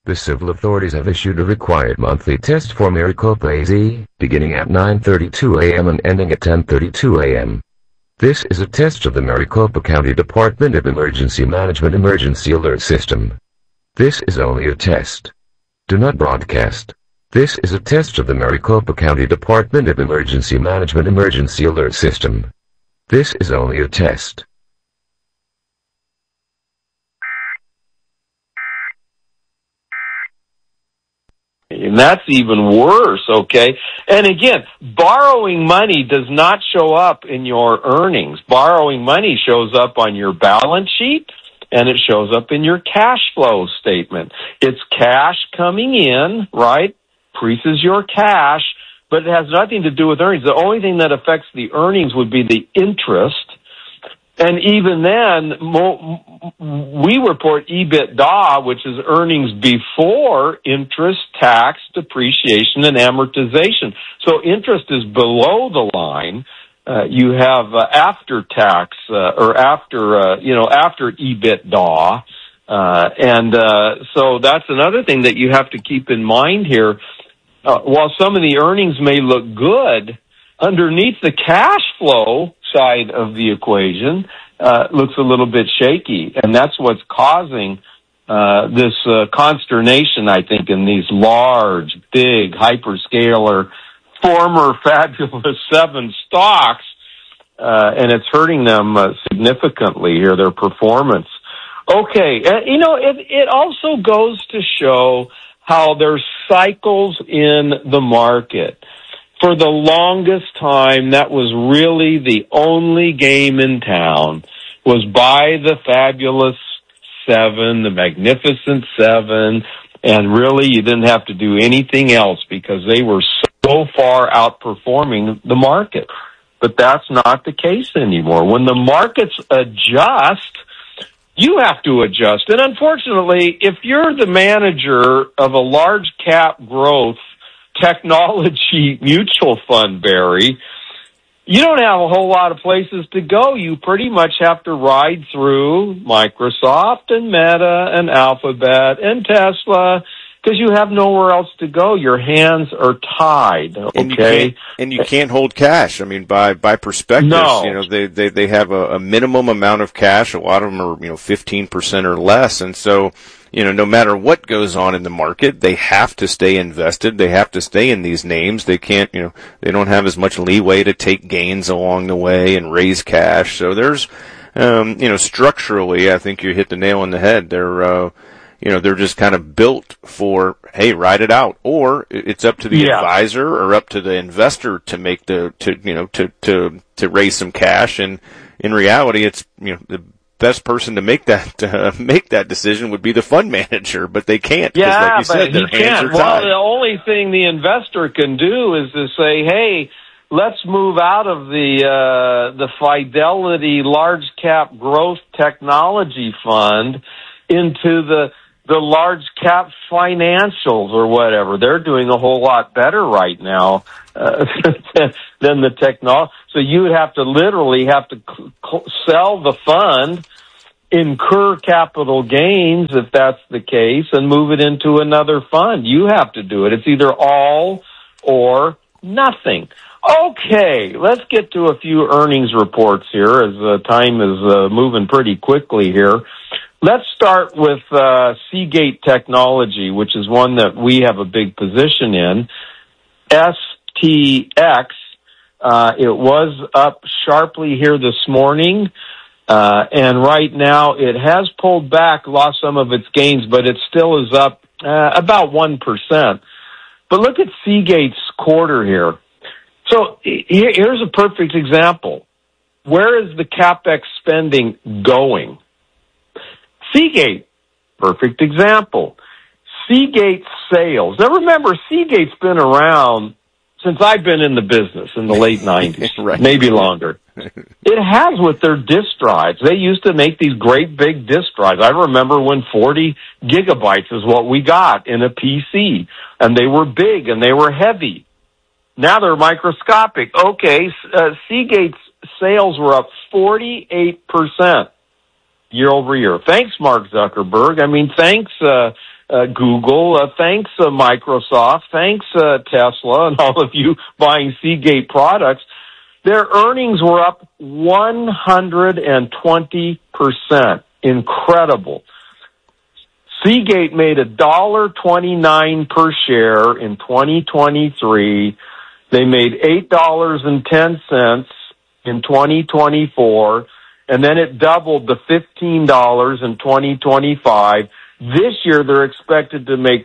The civil authorities have issued a required monthly test for Maricopa AZ, beginning at 9:32 a.m. and ending at 10:32 a.m. This is a test of the Maricopa County Department of Emergency Management Emergency Alert System. This is only a test. Do not broadcast. This is a test of the Maricopa County Department of Emergency Management Emergency Alert System. This is only a test. And that's even worse, okay? And again, borrowing money does not show up in your earnings. Borrowing money shows up on your balance sheet, and it shows up in your cash flow statement. It's cash coming in, right? Increases your cash, but it has nothing to do with earnings. The only thing that affects the earnings would be the interest. And even then, we report EBITDA, which is earnings before interest, tax, depreciation, and amortization. So interest is below the line. You have after tax or after EBITDA. So that's another thing that you have to keep in mind here. While some of the earnings may look good, underneath the cash flow side of the equation looks a little bit shaky, and that's what's causing this consternation, I think, in these large, big, hyperscaler, former Fabulous 7 stocks, and it's hurting them significantly here, their performance. Okay, it also goes to show how there's cycles in the market. For the longest time, that was really the only game in town, was buy the Fabulous 7, the Magnificent 7, and really you didn't have to do anything else because they were so far outperforming the market. But that's not the case anymore. When the markets adjust, you have to adjust. And unfortunately, if you're the manager of a large cap growth technology mutual fund, Barry, you don't have a whole lot of places to go. You pretty much have to ride through Microsoft and Meta and Alphabet and Tesla because you have nowhere else to go. Your hands are tied, okay? And you can't hold cash. I mean, by prospectus, no. They have a minimum amount of cash. A lot of them are, 15% or less. And so, no matter what goes on in the market, they have to stay invested. They have to stay in these names. They can't, they don't have as much leeway to take gains along the way and raise cash. So there's, structurally, I think you hit the nail on the head. They're just kind of built for, hey, ride it out. Or it's up to the advisor or up to the investor to make to raise some cash. And in reality, it's, the best person to make that decision would be the fund manager, but they can't. Yeah, like you said, but he can't. Well, the only thing the investor can do is to say, hey, let's move out of the Fidelity Large Cap Growth Technology Fund into the large cap financials or whatever. They're doing a whole lot better right now than the technology. So you would have to literally sell the fund, incur capital gains if that's the case, and move it into another fund. You have to do it. It's either all or nothing. Okay, let's get to a few earnings reports here as time is moving pretty quickly here. Let's start with Seagate Technology, which is one that we have a big position in. STX, it was up sharply here this morning, and right now it has pulled back, lost some of its gains, but it still is up about 1%. But look at Seagate's quarter here. So here's a perfect example. Where is the CapEx spending going? Seagate, perfect example. Seagate sales. Now remember, Seagate's been around since I've been in the business in the late 90s, right. Maybe longer. It has with their disk drives. They used to make these great big disk drives. I remember when 40 gigabytes is what we got in a PC, and they were big and they were heavy. Now they're microscopic. Okay, Seagate's sales were up 48%. Year over year. Thanks, Mark Zuckerberg. I mean, thanks, Google, thanks Microsoft, thanks Tesla, and all of you buying Seagate products. Their earnings were up 120%. Incredible. Seagate made $1.29 per share in 2023. They made $8.10 in 2024, and then it doubled to $15 in 2025. This year, they're expected to make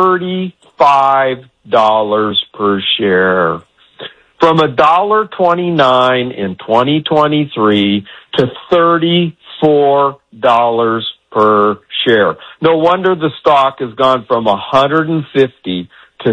$35 per share. From $1.29 in 2023 to $34 per share. No wonder the stock has gone from 150 to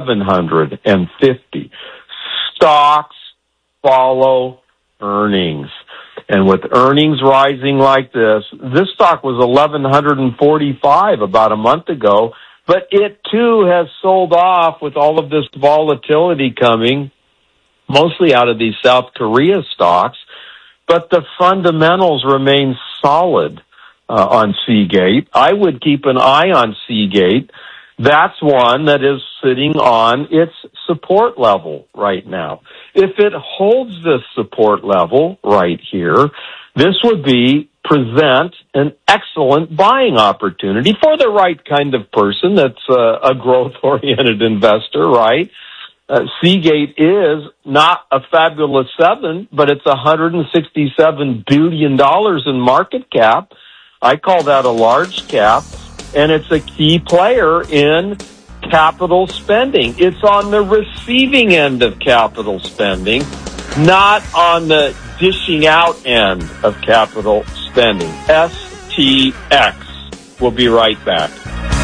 750. Stocks follow earnings. And with earnings rising like this stock was 1,145 about a month ago, but it too has sold off with all of this volatility coming, mostly out of these South Korea stocks. But the fundamentals remain solid on Seagate. I would keep an eye on Seagate. That's one that is sitting on its support level right now. If it holds this support level right here, this would present an excellent buying opportunity for the right kind of person that's a growth-oriented investor, right? Seagate is not a fabulous 7, but it's $167 billion in market cap. I call that a large cap. And it's a key player in capital spending. It's on the receiving end of capital spending, not on the dishing out end of capital spending. STX. We'll be right back.